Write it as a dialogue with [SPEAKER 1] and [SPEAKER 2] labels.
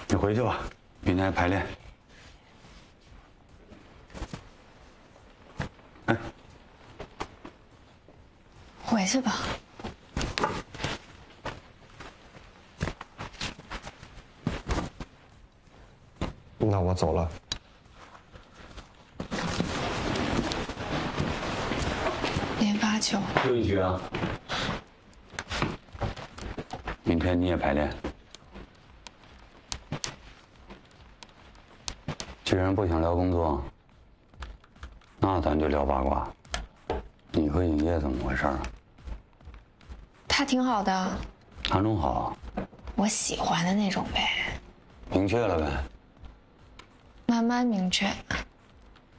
[SPEAKER 1] 你回去吧，明天还排练。哎，
[SPEAKER 2] 回去吧。
[SPEAKER 3] 那我走了。
[SPEAKER 2] 练发球。
[SPEAKER 1] 就一局啊。明天你也排练。既然不想聊工作，那咱就聊八卦。你和影业怎么回事啊？
[SPEAKER 2] 他挺好的。
[SPEAKER 1] 哪种好？
[SPEAKER 2] 我喜欢的那种呗。
[SPEAKER 1] 明确了呗。
[SPEAKER 2] 慢慢明确。